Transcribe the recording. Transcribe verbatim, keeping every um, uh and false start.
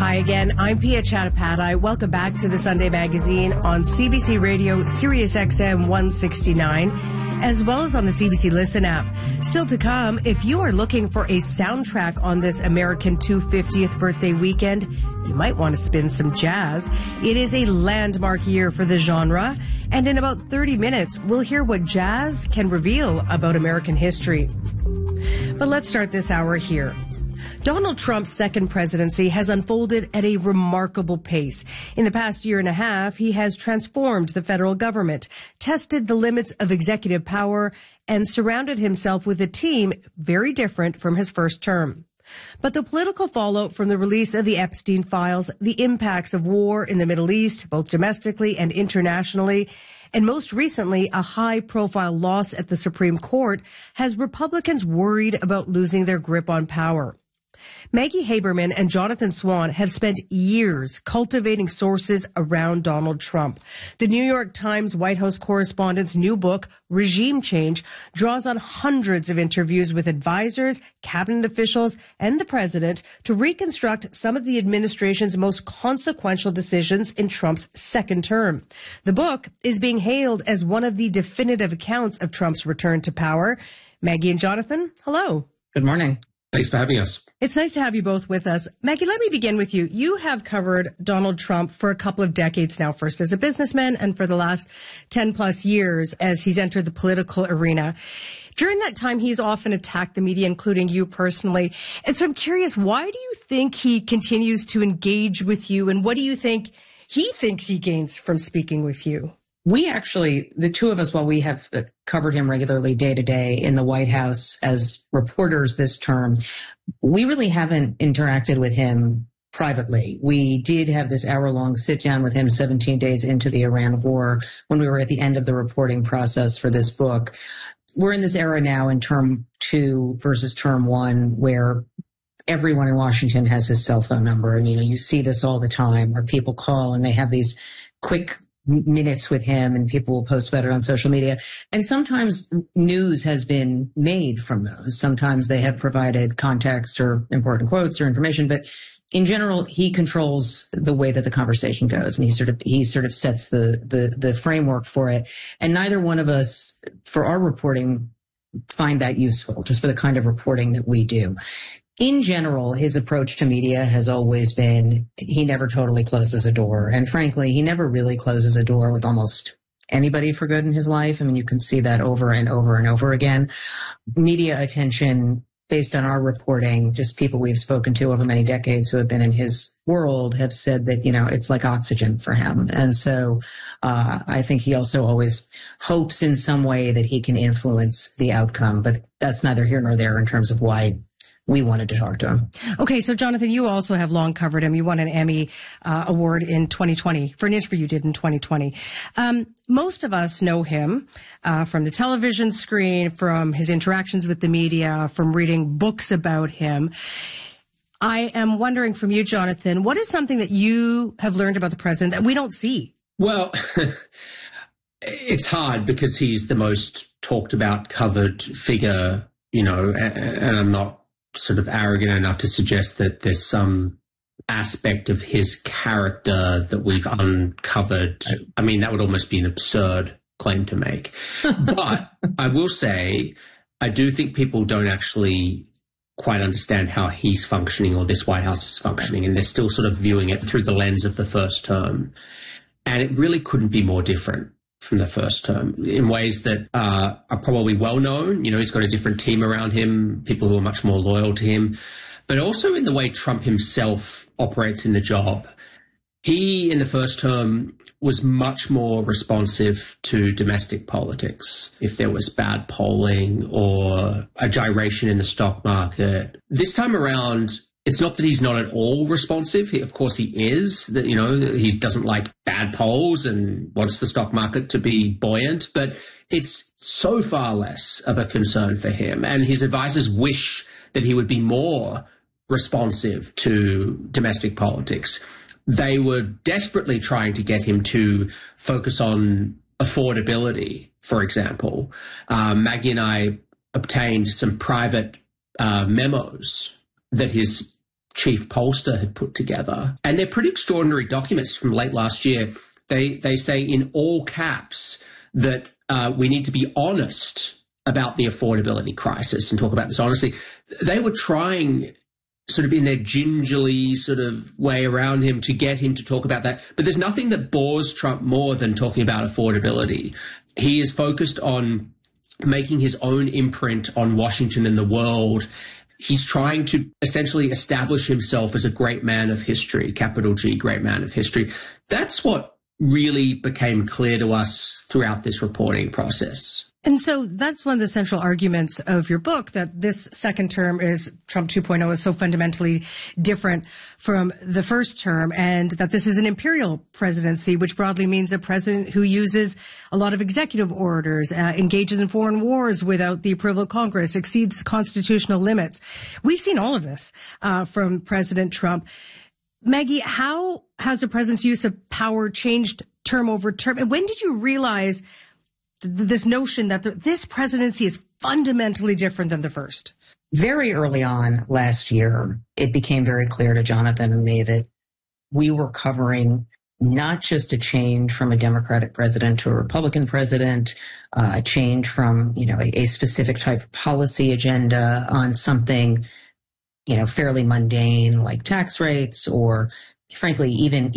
Hi again, I'm Pia Chattopadhyay. Welcome back to the Sunday Magazine on C B C Radio, Sirius X M one sixty-nine, as well as on the C B C Listen app. Still to come, if you are looking for a soundtrack on this American two hundred fiftieth birthday weekend, you might want to spin some jazz. It is a landmark year for the genre, and in about thirty minutes, we'll hear what jazz can reveal about American history. But let's start this hour here. Donald Trump's second presidency has unfolded at a remarkable pace. In the past year and a half, he has transformed the federal government, tested the limits of executive power, and surrounded himself with a team very different from his first term. But the political fallout from the release of the Epstein files, the impacts of war in the Middle East, both domestically and internationally, and most recently, a high-profile loss at the Supreme Court, has Republicans worried about losing their grip on power. Maggie Haberman and Jonathan Swan have spent years cultivating sources around Donald Trump. The New York Times White House correspondent's new book, Regime Change, draws on hundreds of interviews with advisors, cabinet officials, and the president to reconstruct some of the administration's most consequential decisions in Trump's second term. The book is being hailed as one of the definitive accounts of Trump's return to power. Maggie and Jonathan, hello. Good morning. Thanks for having us. It's nice to have you both with us. Maggie, let me begin with you. You have covered Donald Trump for a couple of decades now, first as a businessman and for the last ten plus years as he's entered the political arena. During that time, he's often attacked the media, including you personally. And so I'm curious, why do you think he continues to engage with you? And what do you think he thinks he gains from speaking with you? We actually, the two of us, while we have covered him regularly day to day in the White House as reporters this term, we really haven't interacted with him privately. We did have this hour-long sit-down with him seventeen days into the Iran war when we were at the end of the reporting process for this book. We're in this era now in term two versus term one where everyone in Washington has his cell phone number. And, you know, you see this all the time where people call and they have these quick minutes with him and people will post about it on social media. And sometimes news has been made from those. Sometimes they have provided context or important quotes or information, but in general, he controls the way that the conversation goes and he sort of, he sort of sets the, the, the framework for it. And neither one of us, for our reporting, find that useful, just for the kind of reporting that we do. In general, his approach to media has always been he never totally closes a door. And frankly, he never really closes a door with almost anybody for good in his life. I mean, you can see that over and over and over again. Media attention, based on our reporting, just people we've spoken to over many decades who have been in his world have said that, you know, it's like oxygen for him. And so uh, I think he also always hopes in some way that he can influence the outcome. But that's neither here nor there in terms of why we wanted to talk to him. Okay, so Jonathan, you also have long covered him. You won an Emmy uh, award in twenty twenty for an interview you did in twenty twenty. Um, most of us know him uh, from the television screen, from his interactions with the media, from reading books about him. I am wondering from you, Jonathan, what is something that you have learned about the president that we don't see? Well, it's hard because he's the most talked about, covered figure, you know, and, and I'm not sort of arrogant enough to suggest that there's some aspect of his character that we've uncovered. I mean, that would almost be an absurd claim to make. But I will say, I do think people don't actually quite understand how he's functioning or this White House is functioning, and they're still sort of viewing it through the lens of the first term. And it really couldn't be more different from the first term in ways that uh, are probably well known. You know, he's got a different team around him, people who are much more loyal to him, but also in the way Trump himself operates in the job. He, in the first term, was much more responsive to domestic politics. If there was bad polling or a gyration in the stock market. This time around, it's not that he's not at all responsive. He, of course, he is. That, you know, he doesn't like bad polls and wants the stock market to be buoyant. But it's so far less of a concern for him. And his advisors wish that he would be more responsive to domestic politics. They were desperately trying to get him to focus on affordability, for example. Uh, Maggie and I obtained some private uh, memos that his chief pollster had put together. And they're pretty extraordinary documents from late last year. They, they say in all caps that uh, we need to be honest about the affordability crisis and talk about this honestly. They were trying sort of in their gingerly sort of way around him to get him to talk about that. But there's nothing that bores Trump more than talking about affordability. He is focused on making his own imprint on Washington and the world. He's trying to essentially establish himself as a great man of history, capital G, great man of history. That's what really became clear to us throughout this reporting process. And so that's one of the central arguments of your book, that this second term is Trump two point oh is so fundamentally different from the first term, and that this is an imperial presidency, which broadly means a president who uses a lot of executive orders, uh, engages in foreign wars without the approval of Congress, exceeds constitutional limits. We've seen all of this uh, from President Trump. Maggie, how has the president's use of power changed term over term? And when did you realize this notion that the, this presidency is fundamentally different than the first? Very early on last year, it became very clear to Jonathan and me that we were covering not just a change from a Democratic president to a Republican president, uh, a change from, you know, a, a specific type of policy agenda on something, you know, fairly mundane like tax rates, or frankly, even